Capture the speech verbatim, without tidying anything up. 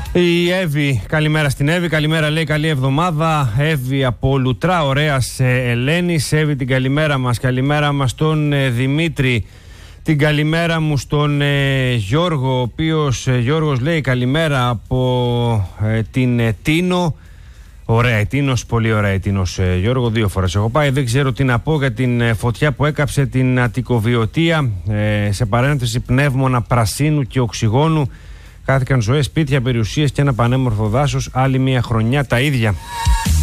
Η Εύη, καλημέρα στην Εύη, καλημέρα λέει, καλή εβδομάδα. Εύη από Λουτρά, ωραίας Ελένης. Εύη, την καλημέρα μας, καλημέρα μας στον ε, Δημήτρη. Την καλημέρα μου στον ε, Γιώργο, ο οποίος ε, Γιώργος λέει καλημέρα από ε, την ε, Τίνο. Ωραία η Τίνος, πολύ ωραία η Τίνος, ε, Γιώργο, δύο φορές έχω πάει. Δεν ξέρω τι να πω για την ε, φωτιά που έκαψε την Αττικοβιωτία, ε, σε παρένθεση πνεύμονα πρασίνου και οξυγόνου. Χάθηκαν ζωές, σπίτια, περιουσίες και ένα πανέμορφο δάσος. Άλλη μια χρονιά τα ίδια.